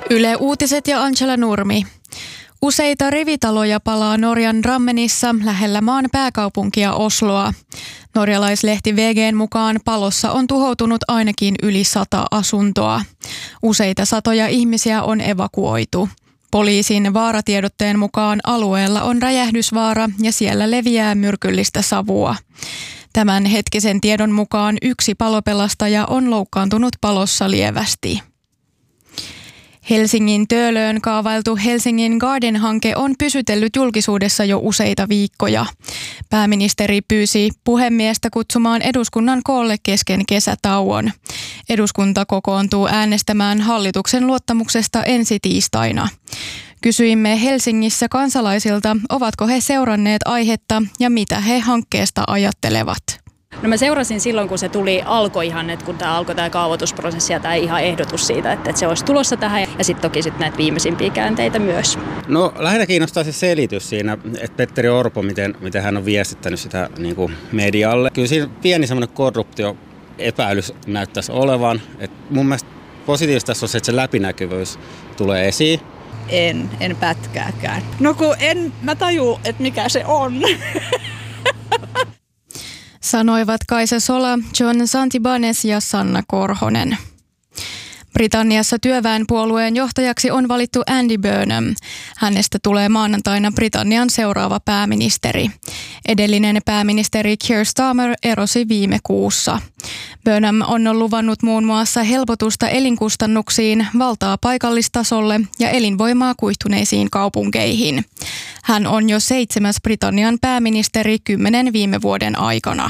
Yle Uutiset ja Angela Nurmi. Useita rivitaloja palaa Norjan Drammenissa lähellä maan pääkaupunkia Osloa. Norjalaislehti VG:n mukaan palossa on tuhoutunut ainakin yli 100 asuntoa. Useita satoja ihmisiä on evakuoitu. Poliisin vaaratiedotteen mukaan alueella on räjähdysvaara ja siellä leviää myrkyllistä savua. Tämän hetkisen tiedon mukaan yksi palopelastaja on loukkaantunut palossa lievästi. Helsingin Töölöön kaavailtu Helsingin Garden-hanke on pysytellyt julkisuudessa jo useita viikkoja. Pääministeri pyysi puhemiestä kutsumaan eduskunnan koolle kesken kesätauon. Eduskunta kokoontuu äänestämään hallituksen luottamuksesta ensi tiistaina. Kysyimme Helsingissä kansalaisilta, ovatko he seuranneet aihetta ja mitä he hankkeesta ajattelevat. No mä seurasin silloin, kun se alkoi ihan, että kun tämä alkoi tämä kaavoitusprosessi ja tämä ihan ehdotus siitä, että se olisi tulossa tähän ja sitten toki sitten näitä viimeisimpiä käänteitä myös. No lähinnä kiinnostaa se selitys siinä, että Petteri Orpo, miten hän on viestittänyt sitä niin kuin medialle. Kyllä siinä pieni semmoinen korruptioepäilys näyttäisi olevan. Et mun mielestä positiivista tässä on se, että se läpinäkyvyys tulee esiin. En pätkääkään. No kun en mä tajuu, että mikä se on. Sanoivat Kaisa Sola, John Santibanez ja Sanna Korhonen. Britanniassa työväenpuolueen johtajaksi on valittu Andy Burnham. Hänestä tulee maanantaina Britannian seuraava pääministeri. Edellinen pääministeri Keir Starmer erosi viime kuussa. Burnham on luvannut muun muassa helpotusta elinkustannuksiin, valtaa paikallistasolle ja elinvoimaa kuihtuneisiin kaupunkeihin. Hän on jo 7. Britannian pääministeri 10 viime vuoden aikana.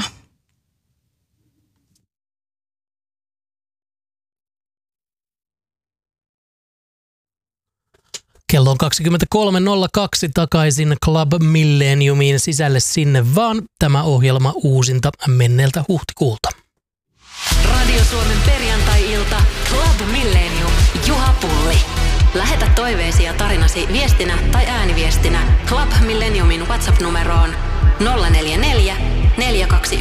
Kello on 23.02 takaisin Club Millenniumiin, sisälle sinne vaan. Tämä ohjelma uusinta menneeltä huhtikuulta. Radio Suomen perjantai-ilta Club Millennium. Juha Pulli. Lähetä toiveesi ja tarinasi viestinä tai ääniviestinä Club Millenniumin WhatsApp-numeroon 044 421